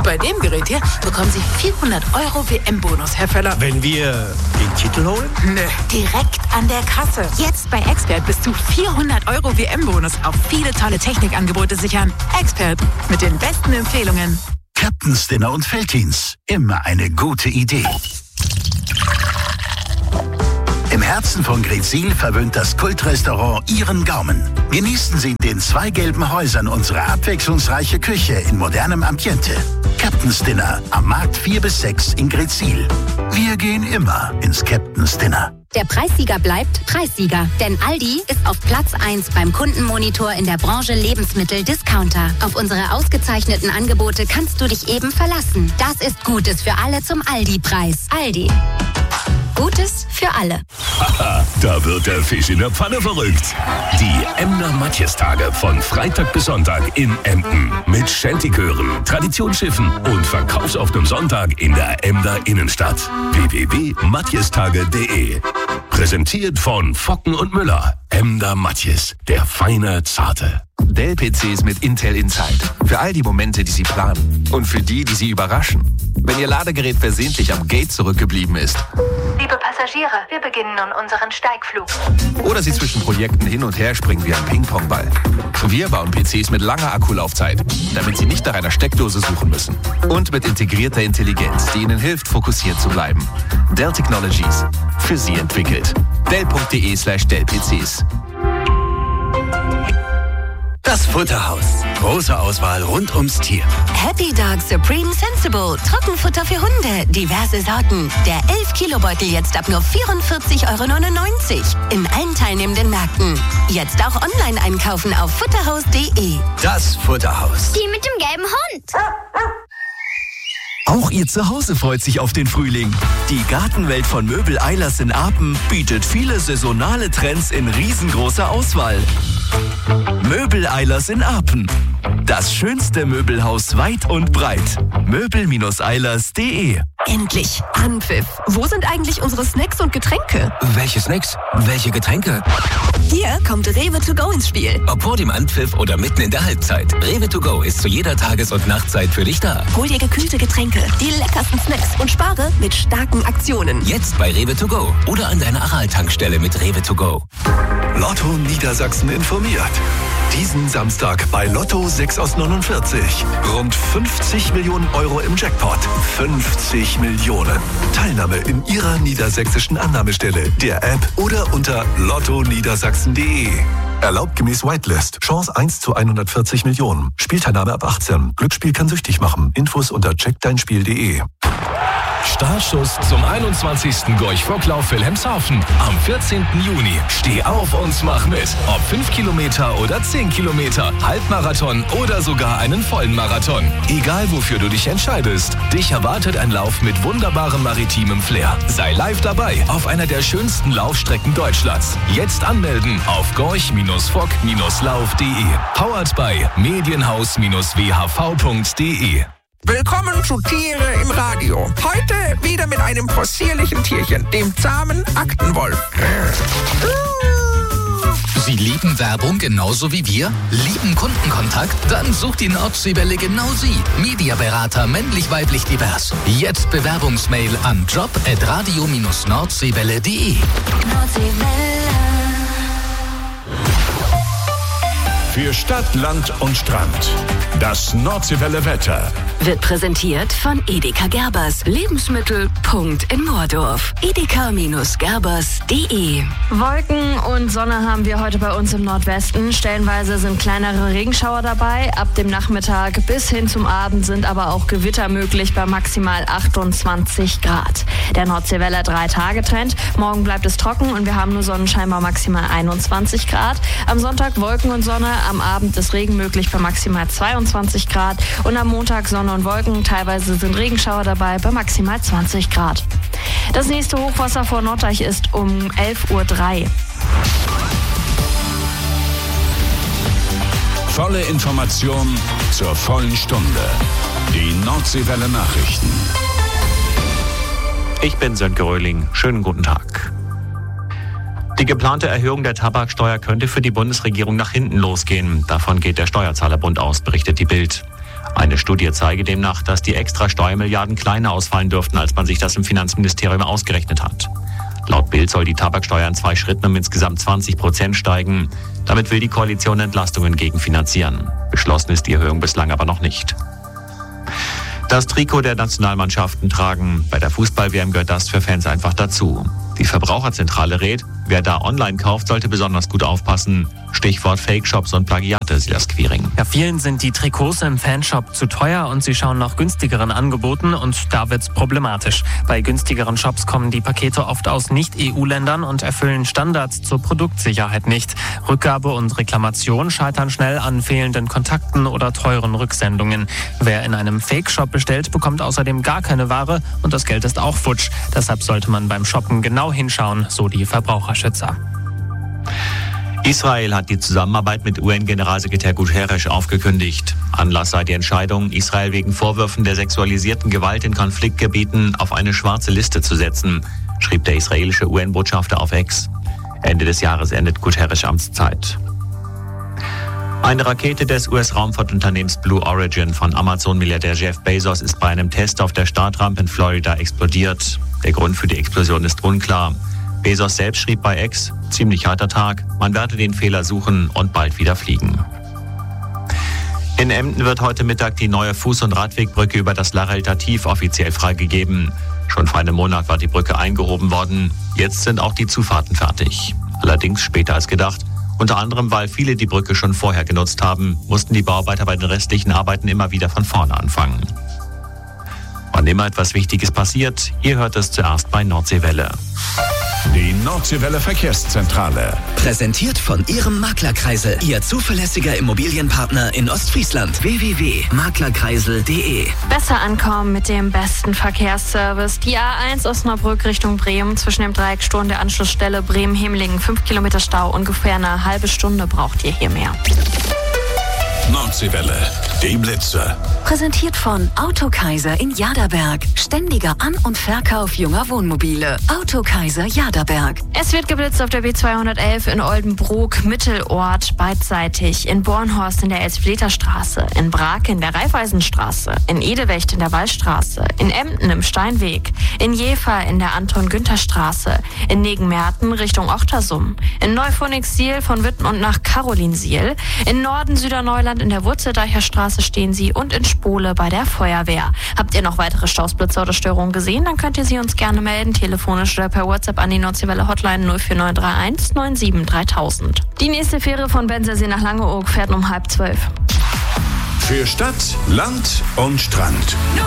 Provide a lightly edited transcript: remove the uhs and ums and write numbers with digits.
Bei dem Gerät hier bekommen Sie 400 € WM-Bonus, Herr Völler. Wenn wir den Titel holen? Nö, direkt an der Kasse. Jetzt bei Expert bis zu 400 € WM-Bonus auf viele tolle Technikangebote sichern. Expert mit den besten Empfehlungen. Captain's Dinner und Veltins. Immer eine gute Idee. Im Herzen von Greetsiel verwöhnt das Kultrestaurant Ihren Gaumen. Genießen Sie in den 2 gelben Häusern unsere abwechslungsreiche Küche in modernem Ambiente. Captain's Dinner am Markt 4 bis 6 in Greetsiel. Wir gehen immer ins Captain's Dinner. Der Preissieger bleibt Preissieger, denn Aldi ist auf Platz 1 beim Kundenmonitor in der Branche Lebensmittel-Discounter. Auf unsere ausgezeichneten Angebote kannst du dich eben verlassen. Das ist Gutes für alle zum Aldi-Preis. Aldi. Gutes für alle. Haha, da wird der Fisch in der Pfanne verrückt. Die Emder Matjestage von Freitag bis Sonntag in Emden. Mit Shantychören, Traditionsschiffen und verkaufsoffenem Sonntag in der Emder Innenstadt. www.matjestage.de. Präsentiert von Focken und Müller. Emder Matjes, der feine Zarte. Dell-PCs mit Intel Inside. Für all die Momente, die Sie planen. Und für die, die Sie überraschen. Wenn Ihr Ladegerät versehentlich am Gate zurückgeblieben ist. Liebe Passagiere, wir beginnen nun unseren Steigflug. Oder Sie zwischen Projekten hin und her springen wie ein Ping-Pong-Ball. Wir bauen PCs mit langer Akkulaufzeit, damit Sie nicht nach einer Steckdose suchen müssen. Und mit integrierter Intelligenz, die Ihnen hilft, fokussiert zu bleiben. Dell Technologies. Für Sie entwickelt. Dell.de/Dell-PCs. Das Futterhaus. Große Auswahl rund ums Tier. Happy Dog Supreme Sensible. Trockenfutter für Hunde. Diverse Sorten. Der 11-Kilo-Beutel jetzt ab nur 44,99 € in allen teilnehmenden Märkten. Jetzt auch online einkaufen auf futterhaus.de. Das Futterhaus. Die mit dem gelben Hund. Auch Ihr Zuhause freut sich auf den Frühling. Die Gartenwelt von Möbel Eilers in Apen bietet viele saisonale Trends in riesengroßer Auswahl. Möbel Eilers in Apen. Das schönste Möbelhaus weit und breit. Möbel-Eilers.de. Endlich Anpfiff. Wo sind eigentlich unsere Snacks und Getränke? Welche Snacks? Welche Getränke? Hier kommt Rewe to go ins Spiel. Ob vor dem Anpfiff oder mitten in der Halbzeit. Rewe to go ist zu jeder Tages- und Nachtzeit für dich da. Hol dir gekühlte Getränke, die leckersten Snacks und spare mit starken Aktionen. Jetzt bei Rewe to go oder an deiner Aral-Tankstelle mit Rewe to go. Lotto Niedersachsen informiert. Diesen Samstag bei Lotto 6 aus 49. Rund 50 Millionen € im Jackpot. 50 Millionen. Teilnahme in Ihrer niedersächsischen Annahmestelle, der App oder unter lottoniedersachsen.de. Erlaubt gemäß Whitelist. Chance 1 zu 140 Millionen. Spielteilnahme ab 18. Glücksspiel kann süchtig machen. Infos unter checkdeinspiel.de. Startschuss zum 21. Gorch-Fock-Lauf Wilhelmshaven am 14. Juni. Steh auf und mach mit. Ob 5 Kilometer oder 10 Kilometer, Halbmarathon oder sogar einen vollen Marathon. Egal wofür du dich entscheidest, dich erwartet ein Lauf mit wunderbarem maritimem Flair. Sei live dabei auf einer der schönsten Laufstrecken Deutschlands. Jetzt anmelden auf gorch-fock-lauf.de. Powered by medienhaus-whv.de. Willkommen zu Tiere im Radio. Heute wieder mit einem possierlichen Tierchen, dem zahmen Aktenwolf. Sie lieben Werbung genauso wie wir? Lieben Kundenkontakt? Dann sucht die Nordseewelle genau Sie. Mediaberater männlich-weiblich divers. Jetzt Bewerbungsmail an job@radio-nordseewelle.de. Für Stadt, Land und Strand. Das Nordseewelle Wetter. Wird präsentiert von Edeka Gerbers. Lebensmittel. Punkt in Moordorf. edeka-gerbers.de. Wolken und Sonne haben wir heute bei uns im Nordwesten. Stellenweise sind kleinere Regenschauer dabei. Ab dem Nachmittag bis hin zum Abend sind aber auch Gewitter möglich bei maximal 28 Grad. Der Nordseewelle 3-Tage-Trend. Morgen bleibt es trocken und wir haben nur Sonnenschein bei maximal 21 Grad. Am Sonntag Wolken und Sonne. Am Abend ist Regen möglich bei maximal 22 Grad. Und am Montag Sonne und Wolken. Teilweise sind Regenschauer dabei bei maximal 20 Grad. Das nächste Hochwasser vor Norddeich ist um 11:03 Uhr. Volle Information zur vollen Stunde. Die Nordseewelle Nachrichten. Ich bin Sönke Röhling. Schönen guten Tag. Die geplante Erhöhung der Tabaksteuer könnte für die Bundesregierung nach hinten losgehen. Davon geht der Steuerzahlerbund aus, berichtet die Bild. Eine Eine Studie zeige demnach, dass die extra Steuermilliarden kleiner ausfallen dürften, als man sich das im Finanzministerium ausgerechnet hat. Laut Bild soll die Tabaksteuer in 2 Schritten um insgesamt 20% steigen. Damit will die Koalition Entlastungen gegenfinanzieren. Beschlossen ist die Erhöhung bislang aber noch nicht. Das Trikot der Nationalmannschaften tragen. Bei der Fußball-WM gehört das für Fans einfach dazu. Die Verbraucherzentrale rät, wer da online kauft, sollte besonders gut aufpassen. Stichwort Fake-Shops und Plagiate, Silas Quiring. Ja, vielen sind die Trikots im Fanshop zu teuer und sie schauen nach günstigeren Angeboten und da wird's problematisch. Bei günstigeren Shops kommen die Pakete oft aus Nicht-EU-Ländern und erfüllen Standards zur Produktsicherheit nicht. Rückgabe und Reklamation scheitern schnell an fehlenden Kontakten oder teuren Rücksendungen. Wer in einem Fake-Shop bestellt, bekommt außerdem gar keine Ware und das Geld ist auch futsch. Deshalb sollte man beim Shoppen genau hinschauen, so die Verbraucherschützer. Israel hat die Zusammenarbeit mit UN-Generalsekretär Guterres aufgekündigt. Anlass sei die Entscheidung, Israel wegen Vorwürfen der sexualisierten Gewalt in Konfliktgebieten auf eine schwarze Liste zu setzen, schrieb der israelische UN-Botschafter auf X. Ende des Jahres endet Guterres' Amtszeit. Eine Rakete des US-Raumfahrtunternehmens Blue Origin von Amazon-Milliardär Jeff Bezos ist bei einem Test auf der Startrampe in Florida explodiert. Der Grund für die Explosion ist unklar. Bezos selbst schrieb bei X, ziemlich harter Tag, man werde den Fehler suchen und bald wieder fliegen. In Emden wird heute Mittag die neue Fuß- und Radwegbrücke über das Larelter Tief offiziell freigegeben. Schon vor einem Monat war die Brücke eingehoben worden, jetzt sind auch die Zufahrten fertig. Allerdings später als gedacht. Unter anderem, weil viele die Brücke schon vorher genutzt haben, mussten die Bauarbeiter bei den restlichen Arbeiten immer wieder von vorne anfangen. Wann immer etwas Wichtiges passiert, ihr hört es zuerst bei Nordseewelle. Die Nordseewelle Verkehrszentrale. Präsentiert von Ihrem Maklerkreisel, Ihr zuverlässiger Immobilienpartner in Ostfriesland. www.maklerkreisel.de. Besser ankommen mit dem besten Verkehrsservice. Die A1 Osnabrück Richtung Bremen zwischen dem Dreiecksturm der Anschlussstelle Bremen-Hemlingen. 5 Kilometer Stau, ungefähr eine halbe Stunde braucht ihr hier mehr. Nordseewelle, die Blitze. Präsentiert von Autokaiser in Jaderberg. Ständiger An- und Verkauf junger Wohnmobile. Autokaiser Jaderberg. Es wird geblitzt auf der B211 in Oldenbrook, Mittelort, beidseitig. In Bornhorst in der Elspleterstraße. In Brake in der Raiffeisenstraße. In Edewecht in der Wallstraße. In Emden im Steinweg. In Jever in der Anton-Günther-Straße. In Negenmerten Richtung Ochtersum. In Neuphoenix-Siel von Witten und nach Carolinsiel. In Norden Süderneuland in der Wurzeldeicher Straße stehen sie und in Spole bei der Feuerwehr. Habt ihr noch weitere Stausblitzer oder Störungen gesehen? Dann könnt ihr sie uns gerne melden, telefonisch oder per WhatsApp an die Nordseewelle Hotline 04931 97 3000. Die nächste Fähre von Bensersee nach Langeoog fährt um 11:30. Für Stadt, Land und Strand. Nur